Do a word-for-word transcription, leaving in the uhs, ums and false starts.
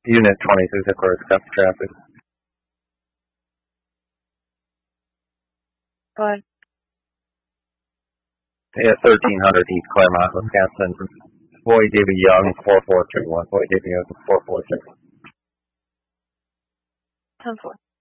Unit twenty-two, Hickory, stop traffic. What? Yeah, thirteen hundred East Claremont, Wisconsin. Boy David Young, four four three one. Boy David Young, four four three one. ten four.